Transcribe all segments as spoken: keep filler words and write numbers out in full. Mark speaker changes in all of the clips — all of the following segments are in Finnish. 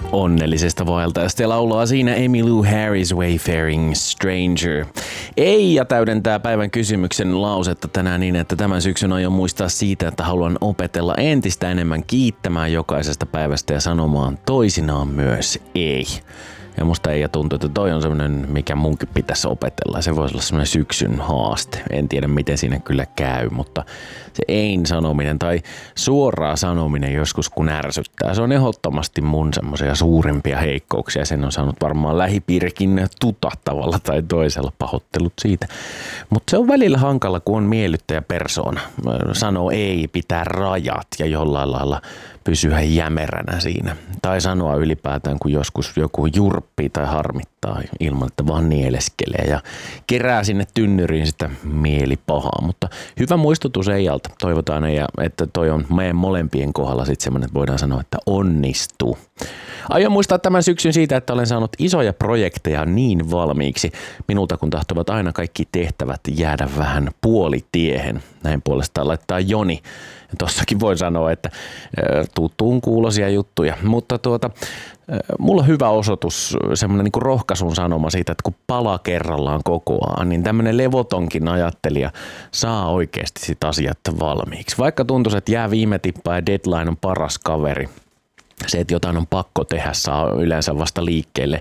Speaker 1: onnellisesta vaeltajasta ja laulaa siinä Emmylou Harris Wayfaring Stranger. Ei, ja täydentää päivän kysymyksen lausetta tänään niin, että tämän syksyn aion muistaa siitä, että haluan opetella entistä enemmän kiittämään jokaisesta päivästä ja sanomaan toisinaan myös ei. Ja musta Eija tuntuu, että toi on semmoinen, mikä munkin pitäisi opetella. Se voisi olla semmoinen syksyn haaste. En tiedä, miten siinä kyllä käy, mutta se ein sanominen tai suoraa sanominen joskus kun ärsyttää. Se on ehdottomasti mun semmoisia suurimpia heikkouksia. Sen on saanut varmaan lähipiirikin tuta tavalla tai toisella, pahoittelut siitä. Mutta se on välillä hankala, kun on miellyttäjä persoona. Sanoo ei, pitää rajat ja jollain lailla pysyä jämeränä siinä. Tai sanoa ylipäätään, kun joskus joku jurppii tai harmittaa ilman, että vaan nieleskelee ja kerää sinne tynnyriin sitä mielipahaa. Mutta hyvä muistutus Eijalta. Toivotaan, että toi on meidän molempien kohdalla sitten semmoinen, että voidaan sanoa, että onnistuu. Aion muistaa tämän syksyn siitä, että olen saanut isoja projekteja niin valmiiksi minulta, kun tahtovat aina kaikki tehtävät jäädä vähän puolitiehen. Näin puolestaan laittaa Joni. Tossakin voin sanoa, että tuttuun kuuloisia juttuja, mutta tuota, mulla on hyvä osoitus, semmoinen niin kuin rohkaisun sanoma siitä, että kun pala kerrallaan kokoaan, niin tämmöinen levotonkin ajattelija saa oikeasti sit asiat valmiiksi. Vaikka tuntuisi, että jää viime tippaa ja deadline on paras kaveri, se, että jotain on pakko tehdä, saa yleensä vasta liikkeelle.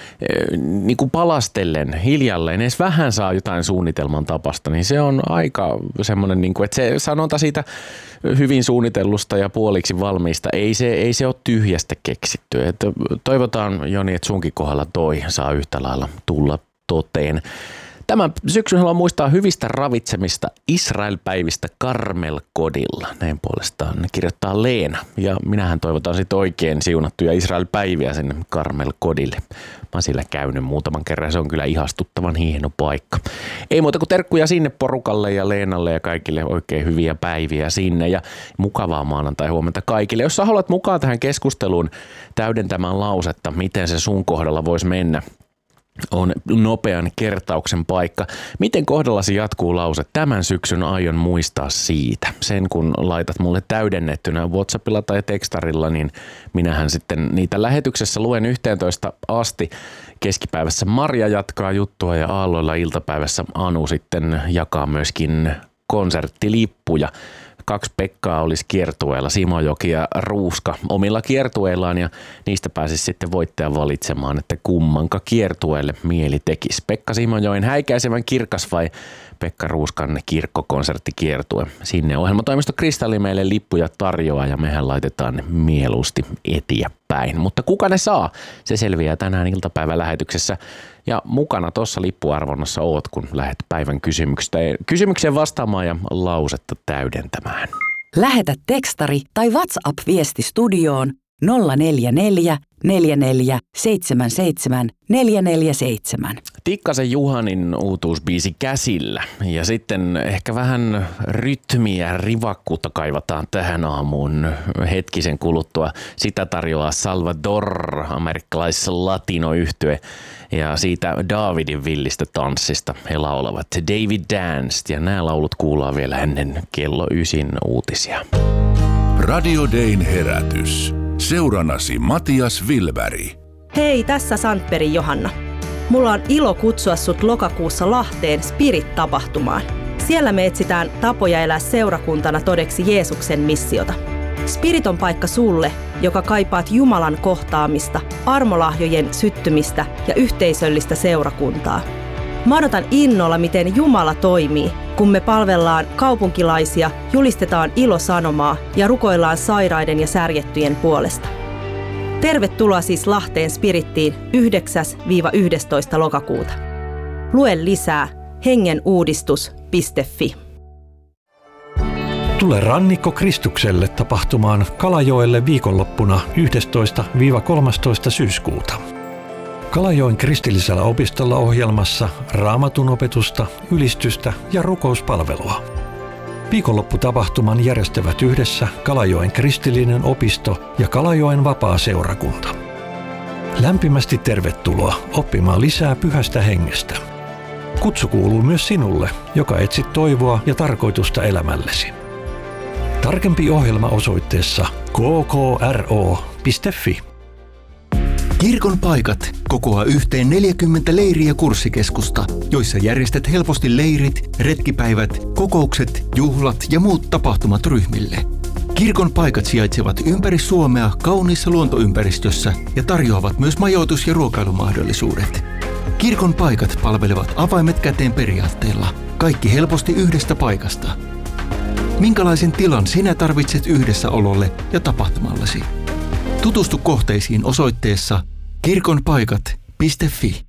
Speaker 1: Niin kuin palastellen, hiljalleen, edes vähän saa jotain suunnitelman tapasta, niin se on aika semmoinen, niin kuin, että se sanonta siitä hyvin suunnitellusta ja puoliksi valmiista, ei se, ei se ole tyhjästä keksitty. Että toivotaan, Joni, että sunkin kohdalla toi saa yhtä lailla tulla toteen. Tämän syksyn haluan muistaa hyvistä ravitsemista Israel-päivistä Carmel-kodilla. Näin puolestaan kirjoittaa Leena. Ja minähän toivotan sitten oikein siunattuja Israel-päiviä sinne Carmel-kodille. Mä oon siellä käynyt muutaman kerran. Se on kyllä ihastuttavan hieno paikka. Ei muuta kuin terkkuja sinne porukalle ja Leenalle ja kaikille oikein hyviä päiviä sinne. Ja mukavaa maanantai huomenta kaikille. Jos sä haluat mukaan tähän keskusteluun täydentämään lausetta, miten se sun kohdalla voisi mennä, on nopean kertauksen paikka. Miten kohdallasi jatkuu lause? Tämän syksyn aion muistaa siitä. Sen kun laitat mulle täydennettynä WhatsAppilla tai tekstarilla, niin minähän sitten niitä lähetyksessä luen yhteentoista asti. Keskipäivässä Marja jatkaa juttua ja aalloilla iltapäivässä Anu sitten jakaa myöskin konserttilippuja. Kaksi Pekkaa olisi kiertueella, Simojoki ja Ruuska omilla kiertueillaan ja niistä pääsisi sitten voittaja valitsemaan, että kummanka kiertueelle mieli tekisi. Pekka Simojoen häikäisevän kirkas vai Pekka Ruuskan kirkkokonserttikiertue. Sinne ohjelmatoimisto Kristalli meille lippuja tarjoaa ja mehän laitetaan ne mieluusti eteenpäin. Mutta kuka ne saa? Se selviää tänään iltapäivälähetyksessä. Ja mukana tuossa lippuarvonnassa oot, kun lähdet päivän kysymykseen vastaamaan ja lausetta täydentämään.
Speaker 2: Lähetä tekstari tai WhatsApp-viesti studioon nolla neljä neljä neljä neljä seitsemän seitsemän neljä neljä seitsemän.
Speaker 1: Tikkasen Juhanin uutuusbiisi käsillä ja sitten ehkä vähän rytmiä, rivakkuutta kaivataan tähän aamuun hetkisen kuluttua. Sitä tarjoaa Salvador, amerikkalais-latino-yhtye ja siitä Davidin villistä tanssista he laulavat David Danced ja nämä laulut kuullaan vielä ennen kello ysin uutisia.
Speaker 3: Radio Dayn herätys. Seurannasi Matias Vilberg.
Speaker 4: Hei, tässä Sandberg Johanna. Mulla on ilo kutsua sut lokakuussa Lahteen Spirit-tapahtumaan. Siellä me etsitään tapoja elää seurakuntana todeksi Jeesuksen missiota. Spirit on paikka sulle, joka kaipaat Jumalan kohtaamista, armolahjojen syttymistä ja yhteisöllistä seurakuntaa. Mä odotan innolla, miten Jumala toimii, kun me palvellaan kaupunkilaisia, julistetaan ilosanomaa ja rukoillaan sairaiden ja särjettyjen puolesta. Tervetuloa siis Lahteen Spirittiin yhdeksäs yhdestoista lokakuuta. Lue lisää hengenuudistus piste fi.
Speaker 5: Tule Rannikko Kristukselle tapahtumaan Kalajoelle viikonloppuna yhdestoista kolmastoista syyskuuta. Kalajoen kristillisellä opistolla ohjelmassa raamatun opetusta, ylistystä ja rukouspalvelua. Viikonlopputapahtuman järjestävät yhdessä Kalajoen kristillinen opisto ja Kalajoen vapaa-seurakunta. Lämpimästi tervetuloa oppimaan lisää pyhästä hengestä. Kutsu kuuluu myös sinulle, joka etsit toivoa ja tarkoitusta elämällesi. Tarkempi ohjelma osoitteessa k k r o piste f i.
Speaker 6: Kirkon paikat kokoaa yhteen neljäkymmentä leiriä kurssikeskusta, joissa järjestät helposti leirit, retkipäivät, kokoukset, juhlat ja muut tapahtumat ryhmille. Kirkon paikat sijaitsevat ympäri Suomea kauniissa luontoympäristössä ja tarjoavat myös majoitus- ja ruokailumahdollisuudet. Kirkon paikat palvelevat avaimet käteen periaatteella, kaikki helposti yhdestä paikasta. Minkälaisen tilan sinä tarvitset yhdessäololle ja tapahtumallesi? Tutustu kohteisiin osoitteessa kirkonpaikat piste fi.